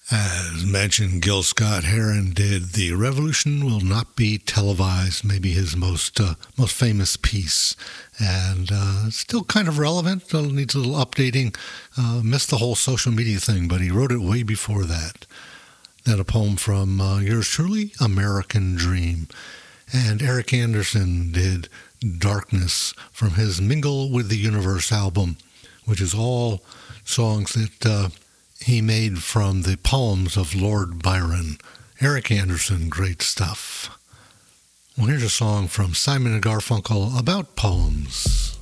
As mentioned, Gil Scott-Heron did "The Revolution Will Not Be Televised," maybe his most famous piece, and still kind of relevant. Needs a little updating. Missed the whole social media thing, but he wrote it way before that. Then a poem from yours truly, "American Dream," and Eric Anderson did "Darkness" from his "Mingle with the Universe" album, which is all songs that he made from the poems of Lord Byron. Eric Anderson, great stuff. Well, here's a song from Simon & Garfunkel about poems.